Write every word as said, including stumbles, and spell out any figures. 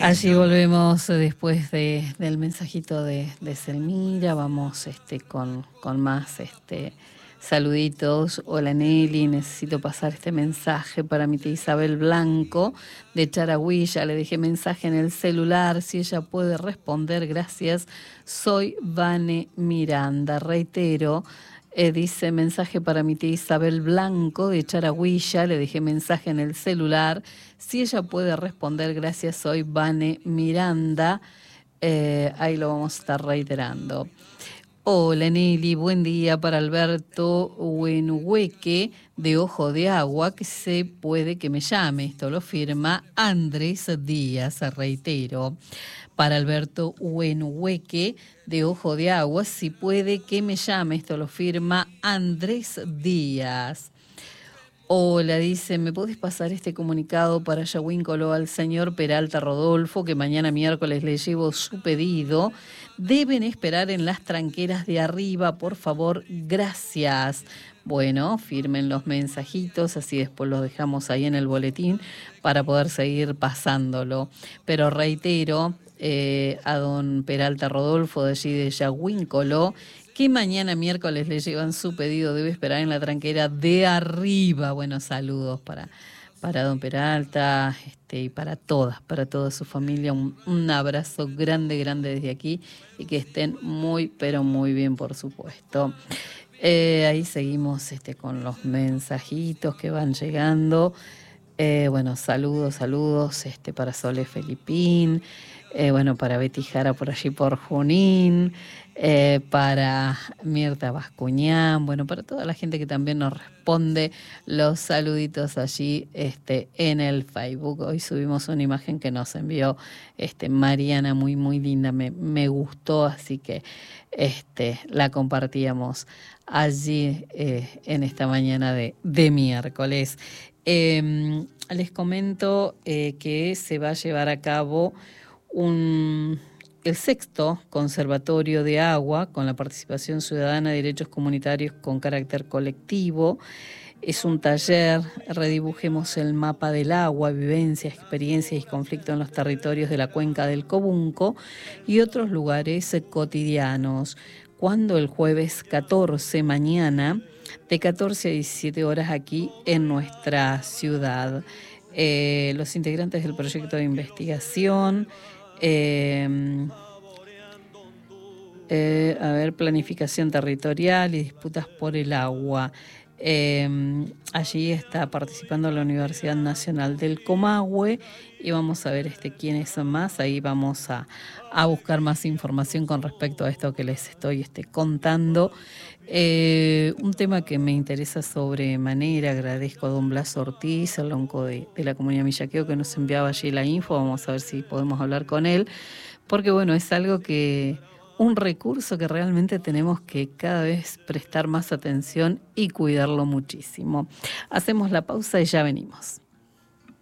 Allí volvemos después de, del mensajito de, de Selmira. Vamos este, con, con más este, saluditos. Hola Nelly, necesito pasar este mensaje para mi tía Isabel Blanco de Charagüilla. Le dejé mensaje en el celular, si ella puede responder, gracias. Soy Vane Miranda. Reitero, Eh, dice mensaje para mi tía Isabel Blanco de Charagüilla, le dejé mensaje en el celular, si ella puede responder, gracias, soy Vane Miranda, eh, ahí lo vamos a estar reiterando. Hola Nelly, buen día para Alberto Huenuhueque de Ojo de Agua, que se puede que me llame, esto lo firma Andrés Díaz, reitero. Para Alberto Huenuhueque de Ojo de Agua, si puede que me llame, esto lo firma Andrés Díaz. Hola, dice, ¿me podés pasar este comunicado para Yahuíncolo al señor Peralta Rodolfo, que mañana miércoles le llevo su pedido? Deben esperar en las tranqueras de arriba, por favor, gracias. Bueno, firmen los mensajitos, así después los dejamos ahí en el boletín para poder seguir pasándolo. Pero reitero, eh, a don Peralta Rodolfo de allí de Yahuíncolo, que mañana miércoles le llevan su pedido, debe esperar en la tranquera de arriba. Bueno, saludos para, para don Peralta este, y para todas, para toda su familia. Un, un abrazo grande, grande desde aquí y que estén muy, pero muy bien, por supuesto. Eh, ahí seguimos este, con los mensajitos que van llegando. Eh, bueno, saludos, saludos este, para Sole Felipín, eh, bueno, para Betty Jara por allí por Junín, eh, para Mirta Bascuñán, bueno, para toda la gente que también nos responde los saluditos allí este, en el Facebook. Hoy subimos una imagen que nos envió este, Mariana, muy, muy linda, me, me gustó, así que este, la compartíamos allí eh, en esta mañana de, de miércoles. Eh, les comento eh, que se va a llevar a cabo un, el sexto Conservatorio de Agua con la participación ciudadana de derechos comunitarios con carácter colectivo. Es un taller, redibujemos el mapa del agua, vivencias, experiencias y conflictos en los territorios de la cuenca del Cobunco y otros lugares cotidianos. Cuando el jueves catorce, mañana, de catorce a diecisiete horas aquí en nuestra ciudad. Eh, los integrantes del proyecto de investigación, eh, eh, a ver, planificación territorial y disputas por el agua. Eh, allí está participando la Universidad Nacional del Comahue y vamos a ver este quiénes son más. Ahí vamos a, a buscar más información con respecto a esto que les estoy este, contando. Eh, un tema que me interesa sobremanera. Agradezco a don Blas Ortiz, el lonco de, de la comunidad Millaqueo, que nos enviaba allí la info. Vamos a ver si podemos hablar con él, porque bueno, es algo que... un recurso que realmente tenemos que cada vez prestar más atención y cuidarlo muchísimo. Hacemos la pausa y ya venimos.